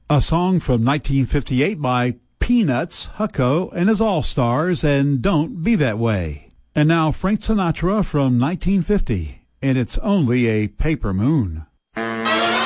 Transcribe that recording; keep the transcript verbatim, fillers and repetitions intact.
A song from nineteen fifty-eight by Peanuts, Hucko and his All-Stars, and Don't Be That Way. And now Frank Sinatra from nineteen fifty, and It's Only a Paper Moon.